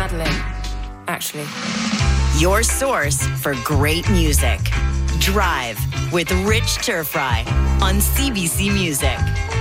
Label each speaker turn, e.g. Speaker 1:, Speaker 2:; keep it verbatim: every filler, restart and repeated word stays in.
Speaker 1: battling, actually.
Speaker 2: Your source for great music. Drive with Rich Turfry on C B C Music.